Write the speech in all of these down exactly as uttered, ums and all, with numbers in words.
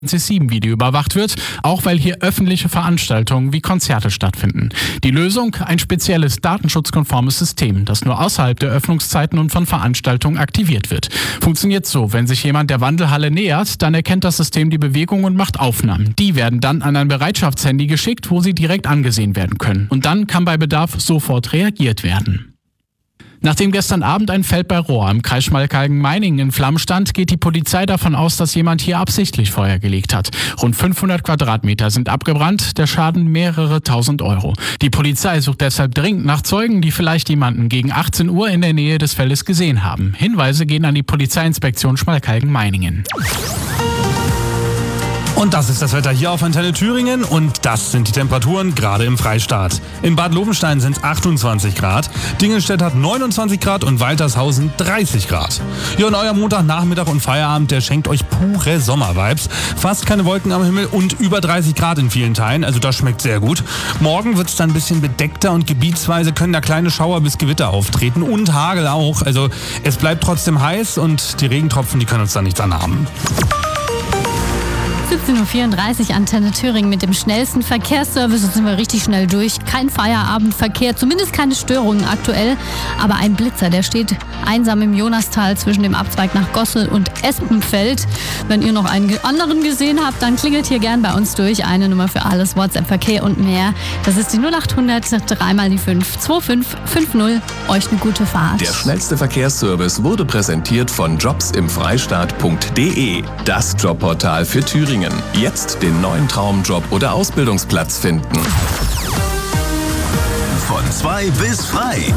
sieben Video überwacht wird, auch weil hier öffentliche Veranstaltungen wie Konzerte stattfinden. Die Lösung? Ein spezielles datenschutzkonformes System, das nur außerhalb der Öffnungszeiten und von Veranstaltungen aktiviert wird. Funktioniert so: Wenn sich jemand der Wandelhalle nähert, dann erkennt das System die Bewegung und macht Aufnahmen. Die werden dann an ein Bereitschaftshandy geschickt, wo sie direkt angesehen werden können. Und dann kann bei Bedarf sofort reagiert werden. Nachdem gestern Abend ein Feld bei Rohr im Kreis Schmalkalden-Meiningen in Flammen stand, geht die Polizei davon aus, dass jemand hier absichtlich Feuer gelegt hat. Rund fünfhundert Quadratmeter sind abgebrannt, der Schaden mehrere tausend Euro. Die Polizei sucht deshalb dringend nach Zeugen, die vielleicht jemanden gegen achtzehn Uhr in der Nähe des Feldes gesehen haben. Hinweise gehen an die Polizeiinspektion Schmalkalden-Meiningen. Und das ist das Wetter hier auf Antenne Thüringen und das sind die Temperaturen gerade im Freistaat. In Bad Lobenstein sind es achtundzwanzig Grad, Dingelstedt hat neunundzwanzig Grad und Waltershausen dreißig Grad. Ja, und euer Montagnachmittag und Feierabend, der schenkt euch pure Sommervibes. Fast keine Wolken am Himmel und über dreißig Grad in vielen Teilen, also das schmeckt sehr gut. Morgen wird es dann ein bisschen bedeckter und gebietsweise können da kleine Schauer bis Gewitter auftreten und Hagel auch. Also es bleibt trotzdem heiß und die Regentropfen, die können uns da nichts anhaben. siebzehn Uhr vierunddreißig, Antenne Thüringen mit dem schnellsten Verkehrsservice. Jetzt sind wir richtig schnell durch. Kein Feierabendverkehr, zumindest keine Störungen aktuell. Aber ein Blitzer, der steht einsam im Jonastal zwischen dem Abzweig nach Gossel und Espenfeld. Wenn ihr noch einen anderen gesehen habt, dann klingelt hier gern bei uns durch. Eine Nummer für alles, WhatsApp-Verkehr und mehr. Das ist die null acht hundert, drei mal die fünf, zwei fünf fünf null. Euch eine gute Fahrt. Der schnellste Verkehrsservice wurde präsentiert von jobsimfreistaat punkt de. Das Jobportal für Thüringen. Jetzt den neuen Traumjob oder Ausbildungsplatz finden. Von zwei bis frei.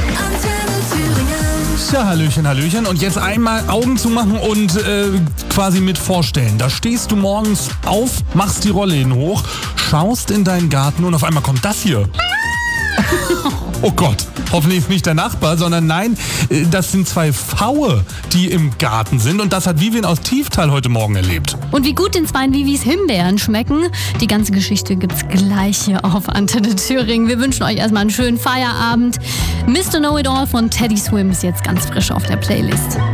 Ja, Hallöchen, Hallöchen. Und jetzt einmal Augen zumachen und äh, quasi mit vorstellen. Da stehst du morgens auf, machst die Rollläden hoch, schaust in deinen Garten und auf einmal kommt das hier. Oh Gott, hoffentlich nicht der Nachbar, sondern nein, das sind zwei Pfaue, die im Garten sind und das hat Vivian aus Tieftal heute Morgen erlebt. Und wie gut den zwei Vivis Himbeeren schmecken, die ganze Geschichte gibt's gleich hier auf Antenne Thüringen. Wir wünschen euch erstmal einen schönen Feierabend. Mister Know-It-All von Teddy Swims jetzt ganz frisch auf der Playlist.